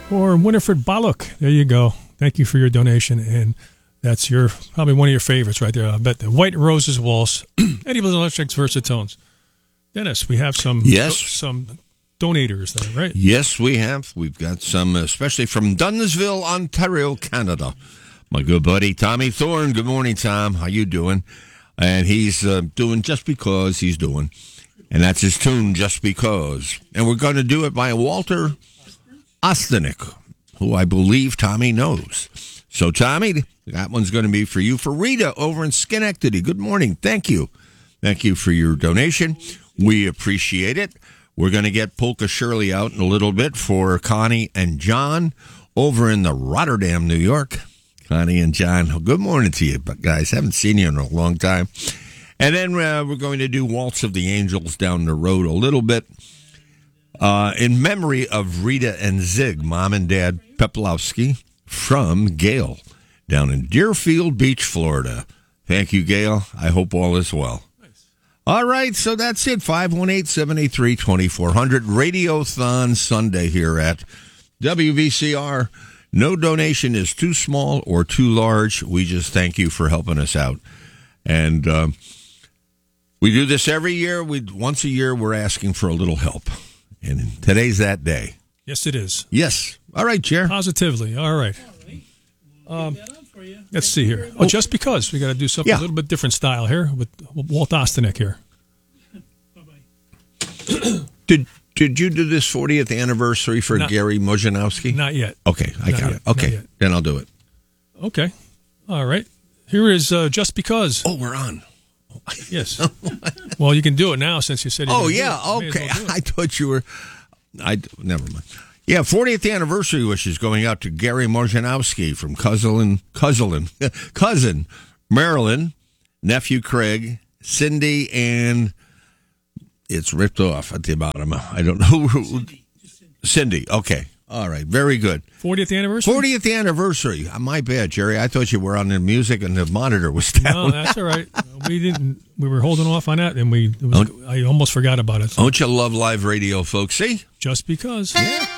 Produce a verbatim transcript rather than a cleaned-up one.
or Winifred Baluk. There you go. Thank you for your donation, and that's your probably one of your favorites right there. I bet the White Roses Waltz, Eddie Blizzard Electric's Versatones. Dennis, we have some yes. some donators there, right? Yes, we have. We've got some, especially from Dunsville, Ontario, Canada. My good buddy Tommy Thorne. Good morning, Tom. How you doing? And he's uh, doing Just Because he's doing. And that's his tune, Just Because. And we're going to do it by Walter Ostanek, who I believe Tommy knows. So, Tommy, that one's going to be for you. For Rita over in Schenectady, good morning. Thank you. Thank you for your donation. We appreciate it. We're going to get Polka Shirley out in a little bit for Connie and John over in the Rotterdam, New York. Connie and John, good morning to you, guys. Haven't seen you in a long time. And then uh, we're going to do Waltz of the Angels down the road a little bit. Uh, in memory of Rita and Zig, Mom and Dad Peplowski from Gail down in Deerfield Beach, Florida. Thank you, Gail. I hope all is well. Nice. All right, so that's it. five one eight, seven eight three, two four zero zero. Radiothon Sunday here at W V C R. No donation is too small or too large. We just thank you for helping us out. And uh, we do this every year. We Once a year, we're asking for a little help. And today's that day. Yes, it is. Yes. All right, Chair. Positively. All right. Um, let's see here. Oh, Just Because. We got to do something yeah. a little bit different style here with Walt Ostanek here. Did Did you do this fortieth anniversary for not, Gary Mojanowski? Not yet. Okay, I not got yet. it. Okay, then I'll do it. Okay. All right. Here is uh, Just Because. Oh, we're on. Yes. Well, you can do it now since you said. You oh yeah. Okay. Well I thought you were. I never mind. Yeah, fortieth anniversary wishes going out to Gary Mojanowski from Cousin, Cousin, Cousin, Maryland, nephew Craig, Cindy, and it's ripped off at the bottom. I don't know who. Cindy. Cindy. Okay. All right. Very good. fortieth anniversary? fortieth anniversary. My bad, Jerry. I thought you were on the music and the monitor was down. No, that's all right. We didn't. We were holding off on that, and we. It was, I almost forgot about it. So. Don't you love live radio, folks? See? Just Because. Yeah.